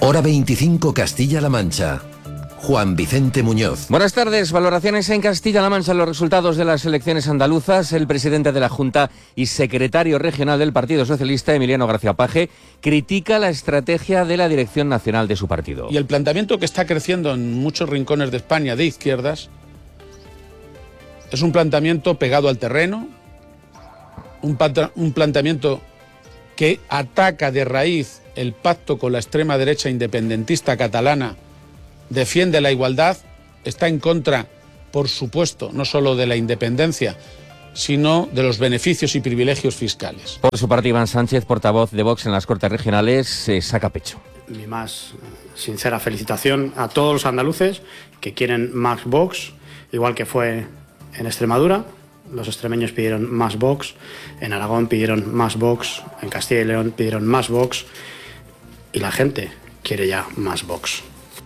Hora 25 Castilla-La Mancha. Juan Vicente Muñoz. Buenas tardes. Valoraciones en Castilla-La Mancha. Los resultados de las elecciones andaluzas. El presidente de la Junta y secretario regional del Partido Socialista, Emiliano García Paje, critica la estrategia de la dirección nacional de su partido. Y el planteamiento que está creciendo en muchos rincones de España de izquierdas es un planteamiento pegado al terreno, un planteamiento que ataca de raíz el pacto con la extrema derecha independentista catalana, defiende la igualdad, está en contra, por supuesto, no solo de la independencia, sino de los beneficios y privilegios fiscales. Por su parte, Iván Sánchez, portavoz de Vox en las Cortes Regionales, se saca pecho. Mi más sincera felicitación a todos los andaluces que quieren más Vox, igual que fue en Extremadura. Los extremeños pidieron más Vox, en Aragón pidieron más Vox, en Castilla y León pidieron más Vox, y la gente quiere ya más Vox.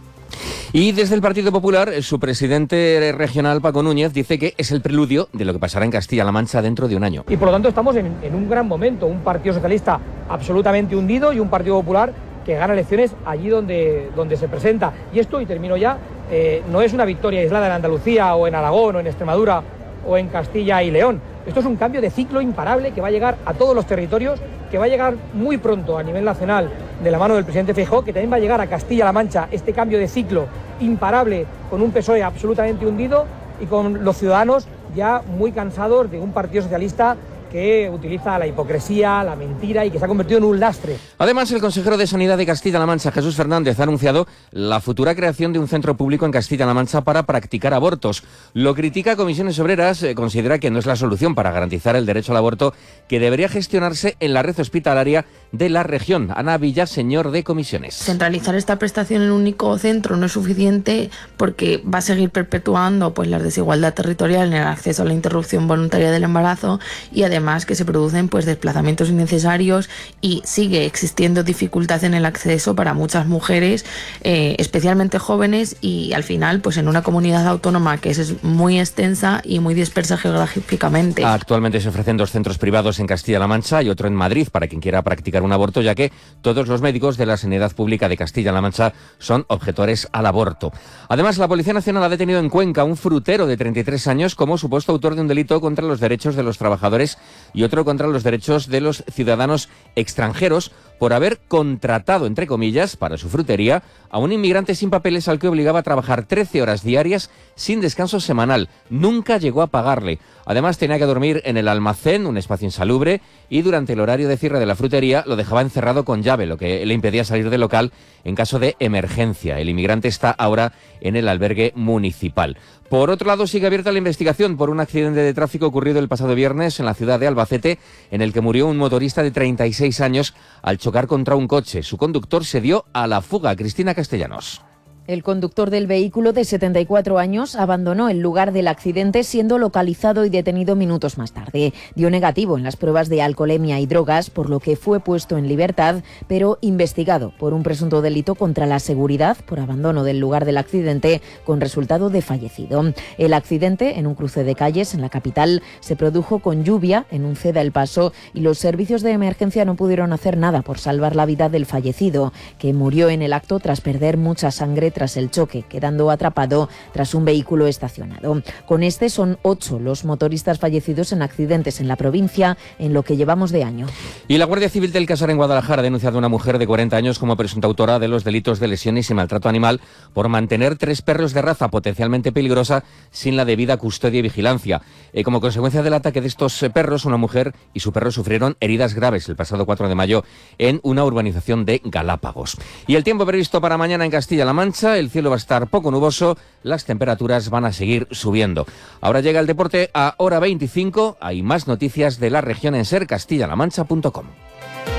Y desde el Partido Popular, su presidente regional, Paco Núñez, dice que es el preludio de lo que pasará en Castilla-La Mancha dentro de un año. Y por lo tanto estamos en un gran momento, un Partido Socialista absolutamente hundido y un Partido Popular que gana elecciones allí donde se presenta. Y esto, y termino ya, no es una victoria aislada en Andalucía o en Aragón o en Extremadura o en Castilla y León. Esto es un cambio de ciclo imparable que va a llegar a todos los territorios, que va a llegar muy pronto a nivel nacional de la mano del presidente Feijóo, que también va a llegar a Castilla-La Mancha, este cambio de ciclo imparable con un PSOE absolutamente hundido y con los ciudadanos ya muy cansados de un Partido Socialista que utiliza la hipocresía, la mentira y que se ha convertido en un lastre. Además, el consejero de Sanidad de Castilla-La Mancha, Jesús Fernández, ha anunciado la futura creación de un centro público en Castilla-La Mancha para practicar abortos. Lo critica Comisiones Obreras, considera que no es la solución para garantizar el derecho al aborto, que debería gestionarse en la red hospitalaria de la región. Ana Villaseñor, de Comisiones. Centralizar esta prestación en un único centro no es suficiente porque va a seguir perpetuando la desigualdad territorial en el acceso a la interrupción voluntaria del embarazo y además que se producen desplazamientos innecesarios y sigue existiendo dificultad en el acceso para muchas mujeres, especialmente jóvenes, y al final en una comunidad autónoma que es muy extensa y muy dispersa geográficamente. Actualmente se ofrecen 2 centros privados en Castilla-La Mancha y otro en Madrid para quien quiera practicar un aborto, ya que todos los médicos de la Sanidad Pública de Castilla-La Mancha son objetores al aborto. Además, la Policía Nacional ha detenido en Cuenca a un frutero de 33 años como supuesto autor de un delito contra los derechos de los trabajadores y otro contra los derechos de los ciudadanos extranjeros por haber contratado, entre comillas, para su frutería a un inmigrante sin papeles al que obligaba a trabajar 13 horas diarias sin descanso semanal. Nunca llegó a pagarle. Además, tenía que dormir en el almacén, un espacio insalubre, y durante el horario de cierre de la frutería lo dejaba encerrado con llave, lo que le impedía salir del local en caso de emergencia. El inmigrante está ahora en el albergue municipal. Por otro lado, sigue abierta la investigación por un accidente de tráfico ocurrido el pasado viernes en la ciudad de Albacete, en el que murió un motorista de 36 años al chocar contra un coche. Su conductor se dio a la fuga. Cristina Castellanos. El conductor del vehículo, de 74 años, abandonó el lugar del accidente, siendo localizado y detenido minutos más tarde. Dio negativo en las pruebas de alcoholemia y drogas, por lo que fue puesto en libertad, pero investigado por un presunto delito contra la seguridad por abandono del lugar del accidente, con resultado de fallecido. El accidente, en un cruce de calles en la capital, se produjo con lluvia en un Ceda El Paso y los servicios de emergencia no pudieron hacer nada por salvar la vida del fallecido, que murió en el acto tras perder mucha sangre tras el choque, quedando atrapado tras un vehículo estacionado. Con este son 8 los motoristas fallecidos en accidentes en la provincia en lo que llevamos de año. Y la Guardia Civil del Casar en Guadalajara ha denunciado a una mujer de 40 años como presunta autora de los delitos de lesiones y maltrato animal por mantener 3 perros de raza potencialmente peligrosa sin la debida custodia y vigilancia. Como consecuencia del ataque de estos perros, una mujer y su perro sufrieron heridas graves el pasado 4 de mayo en una urbanización de Galápagos. Y el tiempo previsto para mañana en Castilla-La Mancha: el cielo va a estar poco nuboso, las temperaturas van a seguir subiendo. Ahora llega el deporte a hora 25, hay más noticias de la región en sercastillalamancha.com.